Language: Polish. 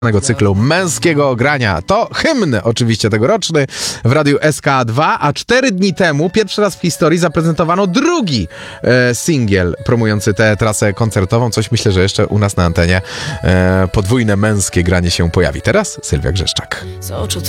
cyklu męskiego grania. To hymn oczywiście tegoroczny w radiu SK2, a 4 dni temu pierwszy raz w historii zaprezentowano drugi singiel promujący tę trasę koncertową. Coś myślę, że jeszcze u nas na antenie podwójne męskie granie się pojawi. Teraz Sylwia Grzeszczak. Z oczu